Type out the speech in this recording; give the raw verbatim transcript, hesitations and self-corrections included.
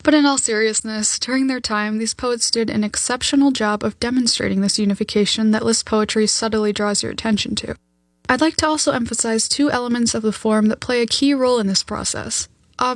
But in all seriousness, during their time, these poets did an exceptional job of demonstrating this unification that Lisp poetry subtly draws your attention to. I'd like to also emphasize two elements of the form that play a key role in this process.